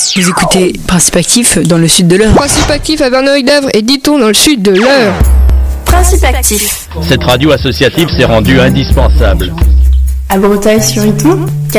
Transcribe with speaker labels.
Speaker 1: Vous écoutez Principe Actif dans le sud de l'Eure.
Speaker 2: Principe Actif à Verneuil-d'Avre et Diton dans le sud de l'Eure.
Speaker 3: Principe Actif.
Speaker 4: Cette radio associative s'est rendue indispensable.
Speaker 3: À Breteuil-sur-Iton,